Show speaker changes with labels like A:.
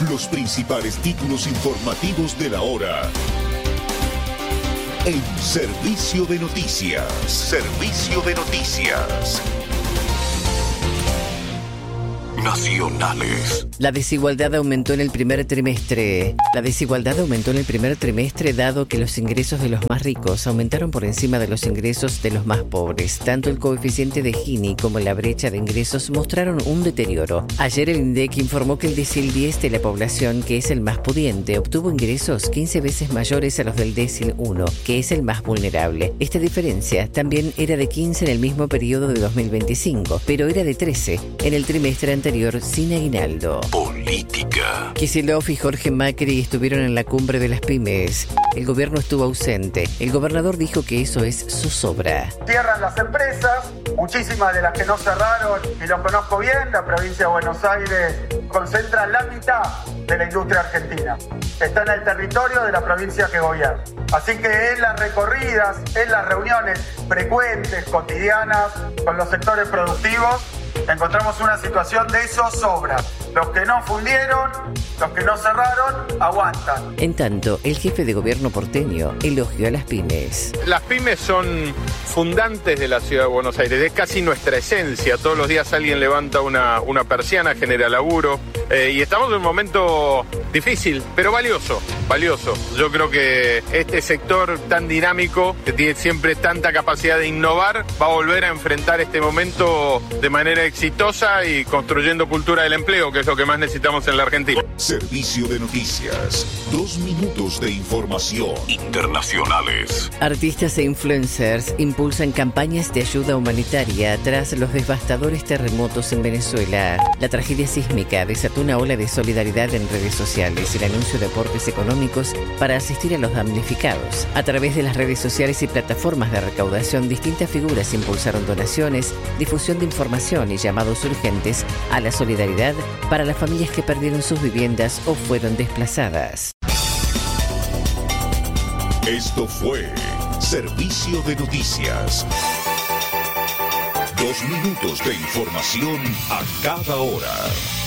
A: Los principales títulos informativos de la hora. En Servicio de Noticias. Servicio de Noticias. Nacionales.
B: La desigualdad aumentó en el primer trimestre. Dado que los ingresos de los más ricos aumentaron por encima de los ingresos de los más pobres. Tanto el coeficiente de Gini como la brecha de ingresos mostraron un deterioro. Ayer el INDEC informó que el decil 10 de la población, que es el más pudiente, obtuvo ingresos 15 veces mayores a los del decil 1, que es el más vulnerable. Esta diferencia también era de 15 en el mismo periodo de 2025, pero era de 13 en el trimestre anterior sin aguinaldo.
A: Política.
B: Kicillof y Jorge Macri estuvieron en la cumbre de las pymes. El gobierno estuvo ausente. El gobernador dijo que eso es zozobra.
C: Cierran las empresas, muchísimas de las que no cerraron, y lo conozco bien, la provincia de Buenos Aires concentra la mitad de la industria argentina. Está en el territorio de la provincia que gobierna. Así que en las recorridas, en las reuniones frecuentes, cotidianas, con los sectores productivos, encontramos una situación de zozobra. Los que no fundieron, los que no cerraron, aguantan.
B: En tanto, el jefe de gobierno porteño elogió a las pymes.
D: Las pymes son fundantes de la ciudad de Buenos Aires, es casi nuestra esencia. Todos los días alguien levanta una persiana, genera laburo, y estamos en un momento difícil, pero valioso. Yo creo que este sector tan dinámico, que tiene siempre tanta capacidad de innovar, va a volver a enfrentar este momento de manera exitosa y construyendo cultura del empleo, que es lo que más necesitamos en la Argentina.
A: Servicio de Noticias. 2 minutos de información. Internacionales.
B: Artistas e influencers impulsan campañas de ayuda humanitaria tras los devastadores terremotos en Venezuela. La tragedia sísmica desató una ola de solidaridad en redes sociales y el anuncio de aportes económicos para asistir a los damnificados. A través de las redes sociales y plataformas de recaudación, distintas figuras impulsaron donaciones, difusión de información y llamados urgentes a la solidaridad para las familias que perdieron sus viviendas o fueron desplazadas.
A: Esto fue Servicio de Noticias. 2 minutos de información a cada hora.